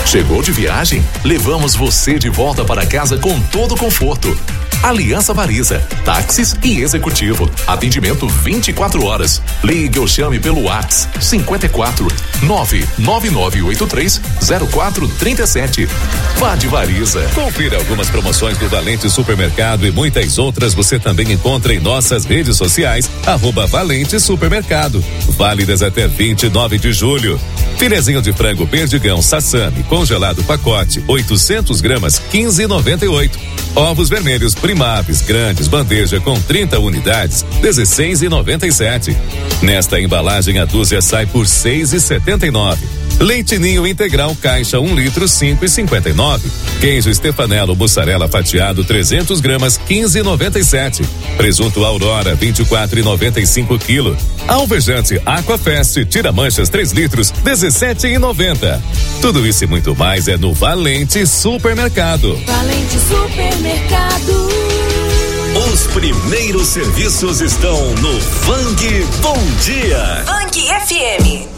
Chegou de viagem? Levamos você de volta para casa com todo conforto. Aliança Marisa, táxis e executivo. Atendimento 24 horas. Ligue ou chame pelo WhatsApp 54 99983 0437. Vá de Marisa. Confira algumas promoções do Valente Supermercado e muitas outras você também encontra em nossas redes sociais, @Valente Supermercado. Válidas até 29 de julho. Filezinho de frango perdigão Sassami congelado pacote 800 gramas 15,98. Ovos vermelhos Primaves grandes bandeja com 30 unidades 16,97. Nesta embalagem a dúzia sai por 6,79. Leite Ninho integral caixa 1 litro 5,59. Queijo Stefanello mussarela fatiado 300 gramas 15,97. Presunto Aurora 24,95 quilo. Alvejante Aquafest tira manchas 3 litros 17,90. Tudo isso e muito mais é no Valente Supermercado. Valente Supermercado. Os primeiros serviços estão no Vang Bom Dia. Vang FM.